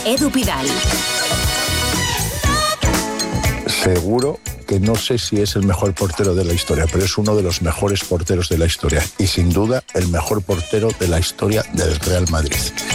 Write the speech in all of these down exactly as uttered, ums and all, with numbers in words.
Edu Pidal. Seguro que no sé si es el mejor portero de la historia, pero es uno de los mejores porteros de la historia y sin duda el mejor portero de la historia del Real Madrid.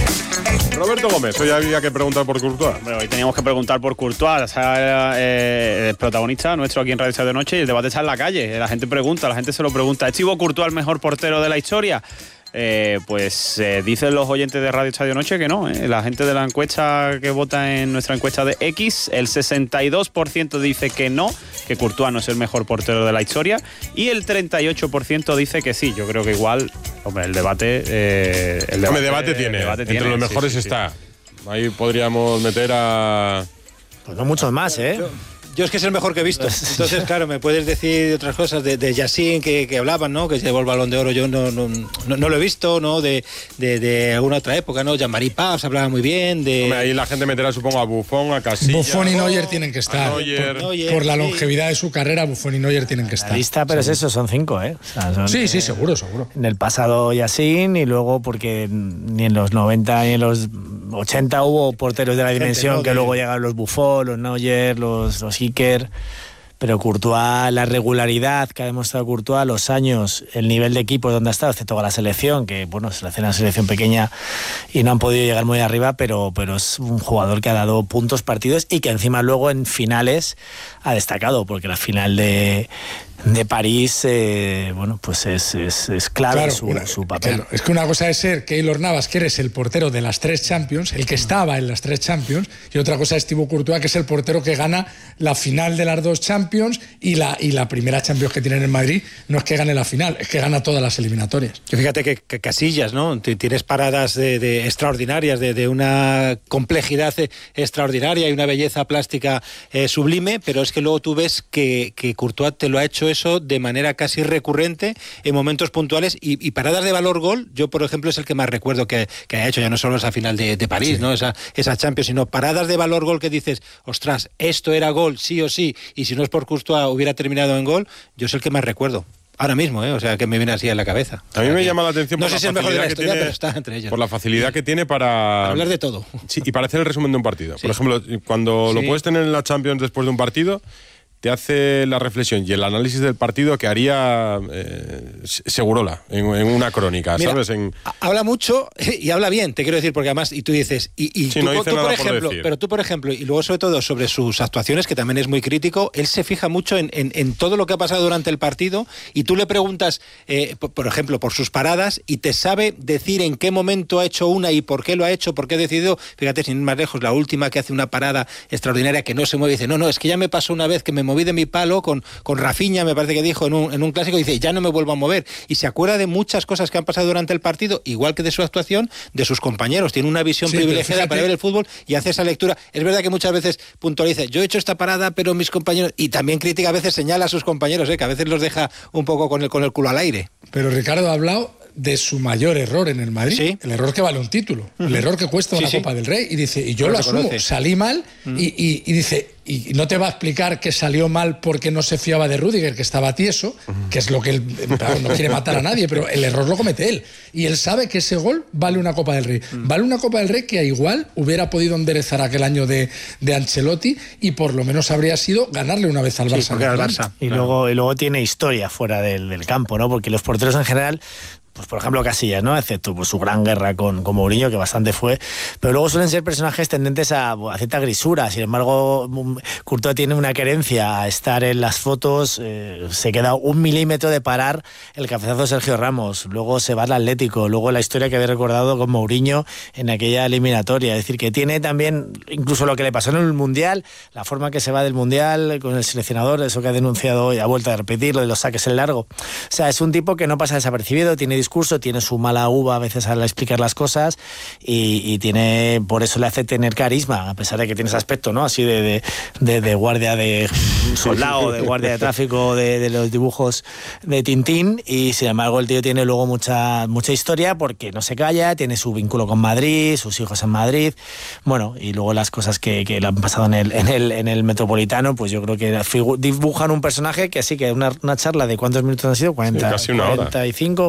Roberto Gómez, hoy había que preguntar por Courtois. Bueno, hoy teníamos que preguntar por Courtois, o sea, eh, el protagonista nuestro aquí en Radio Estadio de Noche, y el debate está en la calle. La gente pregunta, la gente se lo pregunta. ¿Es Thibaut Courtois el mejor portero de la historia? Eh, pues eh, dicen los oyentes de Radio Estadio Noche que no, ¿eh? La gente de la encuesta que vota en nuestra encuesta de X, el sesenta y dos por ciento dice que no, que Courtois no es el mejor portero de la historia, y el treinta y ocho por ciento dice que sí. Yo creo que igual, hombre, el debate... Eh, el debate, debate tiene, el debate entre tiene, los mejores sí, sí, está. Sí. Ahí podríamos meter a... Pues no muchos más, ¿eh? Yo, yo es que es el mejor que he visto. Entonces, claro, me puedes decir otras cosas de, de Yacine que, que hablaban, ¿no? Que llevó el Balón de Oro, yo no, no, no, no lo he visto, ¿no? De, de, de alguna otra época, ¿no? Jean-Marie Paz hablaba muy bien. De... Hombre, ahí la gente meterá, supongo, a Buffon, a Casillas. Buffon y Neuer tienen que estar. Neuer. Por, Neuer, por la sí. longevidad de su carrera, Buffon y Neuer tienen que estar. La lista, pero seguro. Es eso, son cinco, ¿eh? O sea, son, sí, sí, eh, seguro, seguro. En el pasado Yacine, y luego porque ni en los noventa ni en los ochenta hubo porteros de la dimensión, Gente, no, que de... luego llegaron los Buffon, los Neuer, los, los Iker. Pero Courtois, la regularidad que ha demostrado Courtois, los años, el nivel de equipo donde ha estado, excepto con la selección, que bueno, se le hace una selección pequeña y no han podido llegar muy arriba, pero, pero es un jugador que ha dado puntos partidos y que encima luego en finales ha destacado, porque la final de, de París, eh, bueno, pues es, es, es clave claro, su, una, su papel. Claro, es que una cosa es ser Keylor Navas, que eres el portero de las tres Champions, el que estaba en las tres Champions, y otra cosa es Thibaut Courtois, que es el portero que gana la final de las dos Champions y la, y la primera Champions que tienen en Madrid. No es que gane la final, es que gana todas las eliminatorias. Que fíjate que, que Casillas, ¿no? Tienes paradas de, de extraordinarias, de, de una complejidad extraordinaria y una belleza plástica eh, sublime, pero es que luego tú ves que, que Courtois te lo ha hecho eso de manera casi recurrente en momentos puntuales, y, y paradas de valor gol, yo por ejemplo es el que más recuerdo que, que ha hecho, ya no solo esa final de, de París, sí. ¿no? Esa, esa Champions, sino paradas de valor gol que dices, ostras, esto era gol sí o sí, y si no es por Courtois hubiera terminado en gol. Yo es el que más recuerdo. Ahora mismo, ¿eh? O sea, que me viene así en la cabeza. A mí me llama la atención no por sé la si es el mejor de la historia, tiene, pero está entre ellos. Por la facilidad que tiene para... para hablar de todo. Sí, y para hacer el resumen de un partido. Sí. Por ejemplo, cuando sí. lo puedes tener en la Champions después de un partido, te hace la reflexión y el análisis del partido que haría eh, Segurola en, en una crónica. Mira, ¿sabes? En... Habla mucho y habla bien, te quiero decir, porque además, y tú dices, y, y sí, tú, no dice tú nada por ejemplo, por pero tú por ejemplo, y luego sobre todo sobre sus actuaciones, que también es muy crítico, él se fija mucho en, en, en todo lo que ha pasado durante el partido, y tú le preguntas, eh, por, por ejemplo, por sus paradas, y te sabe decir en qué momento ha hecho una y por qué lo ha hecho, por qué ha decidido. Fíjate, sin ir más lejos, la última que hace una parada extraordinaria que no se mueve, dice, no, no, es que ya me pasó una vez que me moví de mi palo con, con Rafinha, me parece que dijo en un, en un clásico, dice, ya no me vuelvo a mover, y se acuerda de muchas cosas que han pasado durante el partido, igual que de su actuación, de sus compañeros. Tiene una visión sí, privilegiada para ver el fútbol y hace esa lectura. Es verdad que muchas veces puntualiza, yo he hecho esta parada, pero mis compañeros, y también critica, a veces señala a sus compañeros, ¿eh? Que a veces los deja un poco con el, con el culo al aire. Pero Ricardo ha hablado de su mayor error en el Madrid, ¿sí? El error que vale un título, uh-huh. El error que cuesta sí, una sí. Copa del Rey, y dice, y yo lo, lo asumo, salí mal, uh-huh. y, y, y dice, y no te va a explicar que salió mal porque no se fiaba de Rüdiger, que estaba tieso, uh-huh. que es lo que él, claro, no quiere matar a nadie, pero el error lo comete él, y él sabe que ese gol vale una Copa del Rey, uh-huh. Vale una Copa del Rey que a igual hubiera podido enderezar aquel año de, de Ancelotti, y por lo menos habría sido ganarle una vez al Barça. Sí, porque al Barça. Y, claro. luego, y luego tiene historia fuera del, del campo, ¿no? Porque los porteros en general, pues por ejemplo Casillas, ¿no? Excepto pues, su gran guerra con, con Mourinho, que bastante fue, pero luego suelen ser personajes tendentes a, a cierta grisura. Sin embargo, Courtois tiene una querencia a estar en las fotos, eh, se queda un milímetro de parar el cabezazo de Sergio Ramos, luego se va al Atlético, luego la historia que había recordado con Mourinho en aquella eliminatoria. Es decir, que tiene también, incluso lo que le pasó en el Mundial, la forma que se va del Mundial con el seleccionador, eso que ha denunciado hoy, ha vuelto a repetir, lo de los saques en largo. O sea, es un tipo que no pasa desapercibido, tiene discurso, tiene su mala uva a veces al explicar las cosas, y, y tiene, por eso le hace tener carisma, a pesar de que tiene ese aspecto, ¿no? Así de, de, de, de guardia de soldado, de guardia de tráfico de, de los dibujos de Tintín, y sin embargo el tío tiene luego mucha, mucha historia porque no se calla, tiene su vínculo con Madrid, sus hijos en Madrid, bueno, y luego las cosas que, que le han pasado en el, en el, en el Metropolitano, pues yo creo que dibujan un personaje que sí, que una, una charla de ¿cuántos minutos han sido? cuarenta, sí, casi una hora. cuarenta y cinco o cincuenta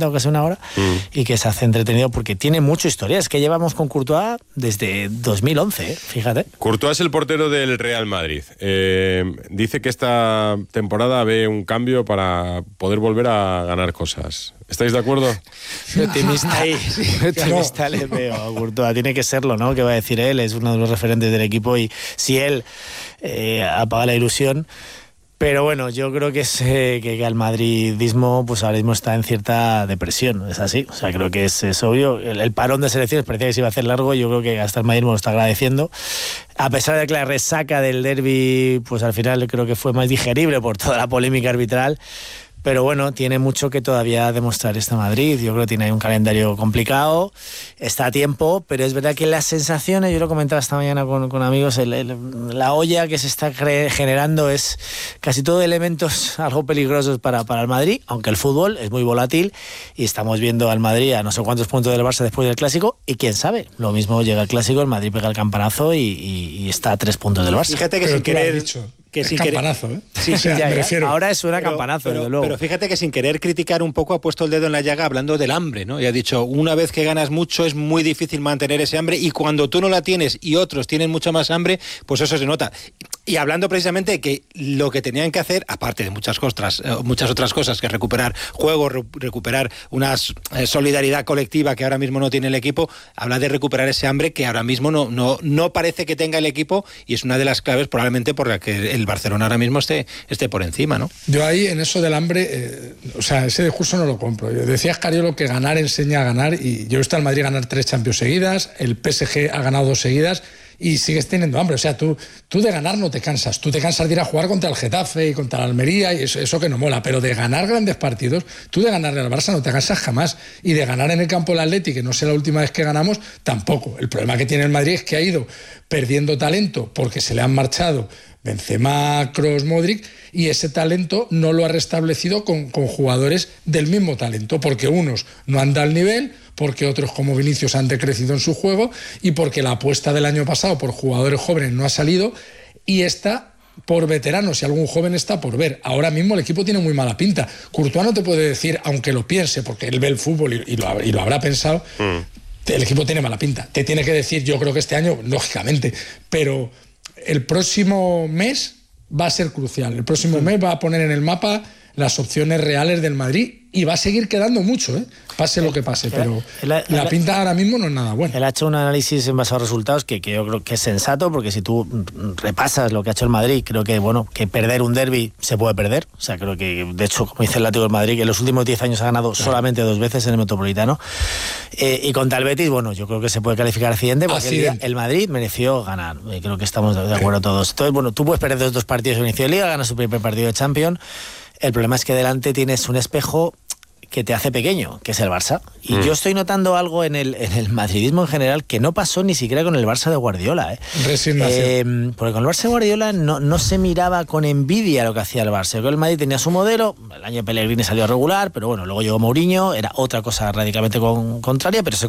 cuarenta o casi una hora, mm. y que se hace entretenido porque tiene mucha historia. Es que llevamos con Courtois desde dos mil once, ¿eh? Fíjate. Courtois es el portero del Real Madrid. Eh, dice que esta temporada ve un cambio para poder volver a ganar cosas. ¿Estáis de acuerdo? Optimista ahí, optimista le veo a Courtois. Tiene que serlo, ¿no? ¿Qué va a decir él? Es uno de los referentes del equipo y si él eh, apaga la ilusión. Pero bueno, yo creo que es eh, que, que el madridismo pues ahora mismo está en cierta depresión, es así. O sea, creo que es, es obvio. El, el parón de selecciones parecía que se iba a hacer largo, yo creo que hasta el madridismo lo está agradeciendo. A pesar de que la resaca del derbi, pues al final creo que fue más digerible por toda la polémica arbitral. Pero bueno, tiene mucho que todavía demostrar este Madrid. Yo creo que tiene ahí un calendario complicado, está a tiempo, pero es verdad que las sensaciones, yo lo comentaba esta mañana con, con amigos, el, el, la olla que se está cre- generando es casi todo elementos algo peligrosos para, para el Madrid, aunque el fútbol es muy volátil y estamos viendo al Madrid a no sé cuántos puntos del Barça después del Clásico y quién sabe, lo mismo llega el Clásico, el Madrid pega el campanazo y, y, y está a tres puntos del Barça. Fíjate que pero sin querer... Dicho. Que es sin campanazo, querer... ¿eh? Sí, sí, ya, me ya. refiero. Ahora es una pero, campanazo, pero, desde luego. Pero fíjate que sin querer criticar un poco ha puesto el dedo en la llaga hablando del hambre, ¿no? Y ha dicho, una vez que ganas mucho es muy difícil mantener ese hambre y cuando tú no la tienes y otros tienen mucha más hambre, pues eso se nota. Y hablando precisamente de que lo que tenían que hacer, aparte de muchas cosas, muchas otras cosas, que recuperar juegos, re- recuperar una eh, solidaridad colectiva que ahora mismo no tiene el equipo, habla de recuperar ese hambre que ahora mismo no, no, no parece que tenga el equipo y es una de las claves probablemente por la que el Barcelona ahora mismo esté, esté por encima, ¿no? Yo ahí en eso del hambre, eh, o sea, ese discurso no lo compro. Decía Escariolo que ganar enseña a ganar y yo he visto al Madrid ganar tres Champions seguidas, el P S G ha ganado dos seguidas y sigues teniendo hambre. O sea, tú, tú de ganar no te cansas. Tú te cansas de ir a jugar contra el Getafe y contra el Almería y eso, eso que no mola. Pero de ganar grandes partidos, tú de ganarle al Barça no te cansas jamás. Y de ganar en el campo del Atleti, que no sé la última vez que ganamos, tampoco. El problema que tiene el Madrid es que ha ido perdiendo talento porque se le han marchado Benzema, Kroos, Modric, y ese talento no lo ha restablecido con, con jugadores del mismo talento, porque unos no han dado el nivel, porque otros como Vinicius han decrecido en su juego y porque la apuesta del año pasado por jugadores jóvenes no ha salido y esta por veteranos, si algún joven está por ver. Ahora mismo el equipo tiene muy mala pinta. Courtois no te puede decir, aunque lo piense, porque él ve el fútbol y, y, lo, y lo habrá pensado, mm. el equipo tiene mala pinta. Te tiene que decir, yo creo que este año, lógicamente, pero el próximo mes va a ser crucial. El próximo mes va a poner en el mapa las opciones reales del Madrid y va a seguir quedando mucho, ¿eh? Pase lo que pase, pero el, el, la pinta ahora mismo no es nada buena. Él ha hecho un análisis en base a resultados que, que yo creo que es sensato, porque si tú repasas lo que ha hecho el Madrid, creo que bueno que perder un derbi se puede perder. O sea, creo que, de hecho, como dice el Atlético de Madrid, que en los últimos diez años ha ganado claro. solamente dos veces en el Metropolitano. Eh, y contra el Betis, bueno, yo creo que se puede calificar accidente, porque accidente. El, día, el Madrid mereció ganar. Eh, creo que estamos de acuerdo todos. Entonces, bueno, tú puedes perder dos partidos en inicio de liga, ganas tu primer partido de Champions. El problema es que delante tienes un espejo que te hace pequeño, que es el Barça. Y mm. yo estoy notando algo en el, en el madridismo en general que no pasó ni siquiera con el Barça de Guardiola. ¿eh? Resignación. Eh, porque con el Barça de Guardiola no, no se miraba con envidia lo que hacía el Barça. El Madrid tenía su modelo, el año de Pellegrini salió regular, pero bueno, luego llegó Mourinho, era otra cosa radicalmente con, contraria, pero se